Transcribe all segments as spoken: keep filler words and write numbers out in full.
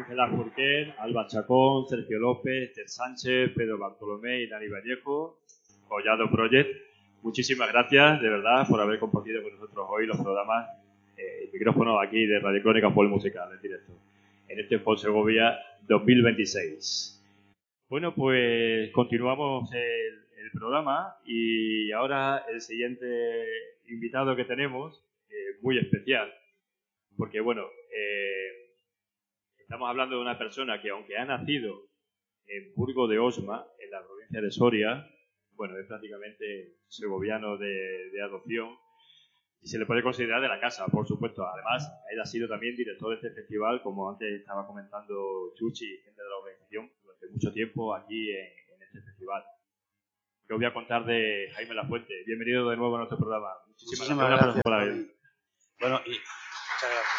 Ángela Furquer, Alba Chacón, Sergio López, Ter Sánchez, Pedro Bartolomé y Dani Vallejo, Collado Project. Muchísimas gracias, de verdad, por haber compartido con nosotros hoy los programas, eh, el micrófono aquí de Radio Crónica Pol Musical en directo, en este Pol Segovia dos mil veintiséis. Bueno, pues continuamos el, el programa y ahora el siguiente invitado que tenemos, eh, muy especial, porque bueno, eh, estamos hablando de una persona que aunque ha nacido en Burgo de Osma, en la provincia de Soria, bueno, es prácticamente segoviano de, de adopción y se le puede considerar de la casa, por supuesto. Además, él ha sido también director de este festival, como antes estaba comentando Chuchi, gente de la organización, durante mucho tiempo aquí en, en este festival. Que os voy a contar de Jaime Lafuente. Bienvenido de nuevo a nuestro programa. Muchísimas, Muchísimas gracias, gracias por haber. Bueno, y muchas gracias.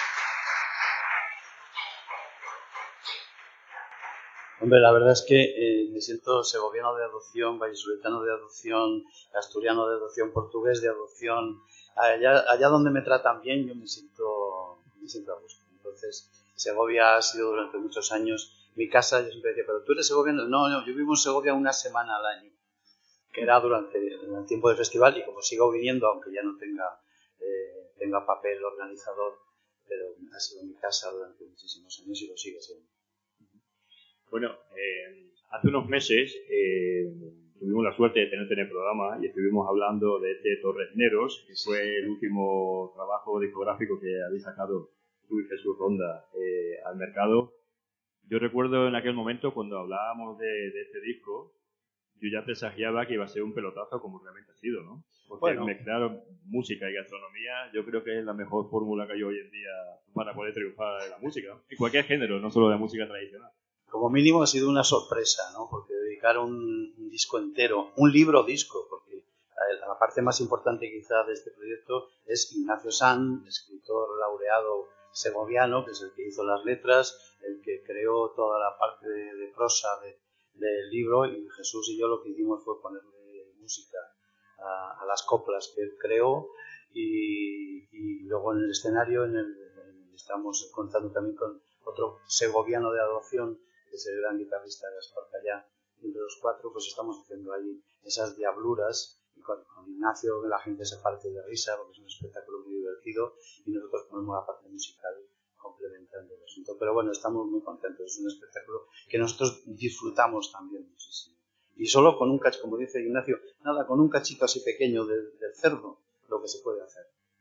Hombre, la verdad es que eh, me siento segoviano de adopción, vallisoletano de adopción, asturiano de adopción, portugués de adopción. Allá, allá donde me tratan bien, yo me siento, me siento a gusto. Entonces, Segovia ha sido durante muchos años mi casa. Yo siempre decía, pero tú eres segoviano. No, no, yo vivo en Segovia una semana al año, que era durante el tiempo del festival, y como sigo viniendo, aunque ya no tenga, eh, tenga papel organizador, pero ha sido mi casa durante muchísimos años y lo sigue siendo. Bueno, eh, hace unos meses eh, tuvimos la suerte de tenerte en el programa y estuvimos hablando de este Torresneros, que fue el último trabajo discográfico que habéis sacado tú y Jesús Ronda eh, al mercado. Yo recuerdo en aquel momento cuando hablábamos de, de este disco, yo ya presagiaba que iba a ser un pelotazo como realmente ha sido, ¿no? Porque bueno, mezclar música y gastronomía yo creo que es la mejor fórmula que hay hoy en día para poder triunfar en la música, ¿no? En cualquier género, no solo de música tradicional. Como mínimo ha sido una sorpresa, ¿no? Porque dedicar un, un disco entero, un libro disco, porque la, la parte más importante quizá de este proyecto es Ignacio Sanz, escritor laureado segoviano, que es el que hizo las letras, el que creó toda la parte de, de prosa de, del libro, y Jesús y yo lo que hicimos fue ponerle música a, a las coplas que él creó, y, y luego en el escenario en el, en, estamos contando también con otro segoviano de adopción, que es el gran guitarrista Gaspar Callá. Entre los cuatro pues estamos haciendo ahí esas diabluras, y con, con Ignacio la gente se parte de risa porque es un espectáculo muy divertido, y nosotros ponemos la parte musical complementando el asunto. Pero bueno, estamos muy contentos, es un espectáculo que nosotros disfrutamos también muchísimo. Y solo con un cachito, como dice Ignacio, nada, con un cachito así pequeño del, del cerdo, lo que se puede hacer.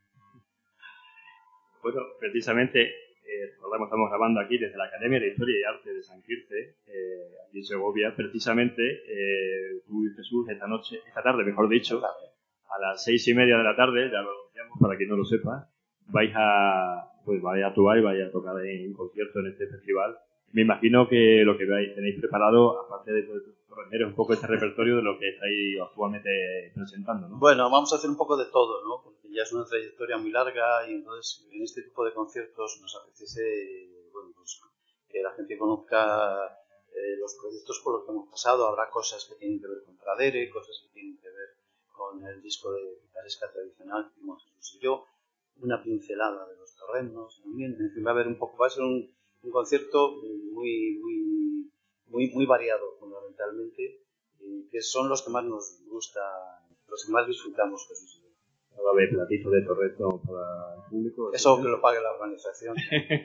Bueno, precisamente Eh, estamos grabando aquí desde la Academia de Historia y Arte de San Quirce, eh, aquí en Segovia. Precisamente eh, tú y Jesús esta noche, esta tarde mejor dicho, a las seis y media de la tarde, ya lo anunciamos para quien no lo sepa, vais a, pues vais a actuar y vais a tocar en concierto en este festival. Me imagino que lo que vais, tenéis preparado, aparte de Torresneros, un poco este repertorio de lo que estáis actualmente presentando, ¿no? Bueno, vamos a hacer un poco de todo, ¿no? Porque ya es una trayectoria muy larga, y entonces en este tipo de conciertos nos apetece, bueno, pues, que la gente conozca eh, los proyectos por los que hemos pasado. Habrá cosas que tienen que ver con Tradere, cosas que tienen que ver con el disco de picaresca tradicional que hicimos Jesús y yo, una pincelada de los terrenos también. En fin, va a haber un poco, va a ser un, un concierto muy, muy, muy, muy variado fundamentalmente, y que son los que más nos gusta, los que más disfrutamos, Jesús y yo. ¿No va a haber platito de torreto para el público? Eso que lo pague la organización.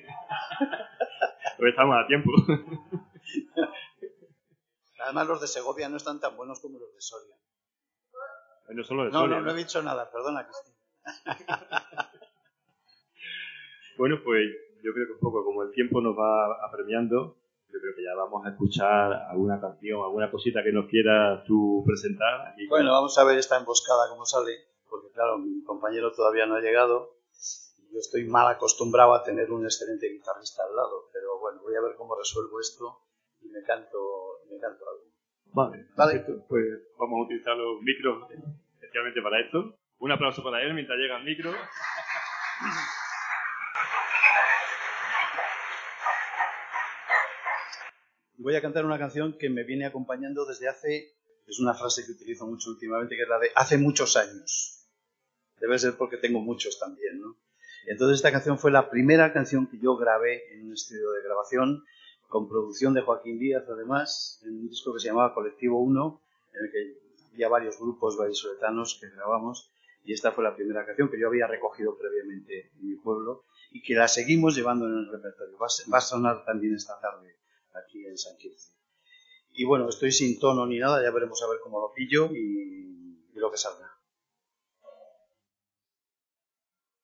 Pues estamos a tiempo. Además, los de Segovia no están tan buenos como los de Soria. No solo de No, Soria. no, no he dicho nada, perdona, Cristina. Bueno, pues yo creo que un poco como el tiempo nos va apremiando, yo creo que ya vamos a escuchar alguna canción, alguna cosita que nos quieras tú presentar. Aquí. Bueno, vamos a ver esta emboscada cómo sale, porque claro, mi compañero todavía no ha llegado. Yo estoy mal acostumbrado a tener un excelente guitarrista al lado, pero bueno, voy a ver cómo resuelvo esto y me canto, me canto algo. Vale, vale. Perfecto. Pues vamos a utilizar los micros especialmente para esto. Un aplauso para él mientras llega el micro. Voy a cantar una canción que me viene acompañando desde hace, es una frase que utilizo mucho últimamente, que es la de hace muchos años. Debe ser porque tengo muchos también, ¿no? Entonces esta canción fue la primera canción que yo grabé en un estudio de grabación, con producción de Joaquín Díaz, además, en un disco que se llamaba Colectivo uno, en el que había varios grupos vallisoletanos que grabamos, y esta fue la primera canción que yo había recogido previamente en mi pueblo y que la seguimos llevando en el repertorio. Va a, va a sonar también esta tarde aquí en San Quirce. Y bueno, estoy sin tono ni nada, ya veremos a ver cómo lo pillo y, y lo que salga.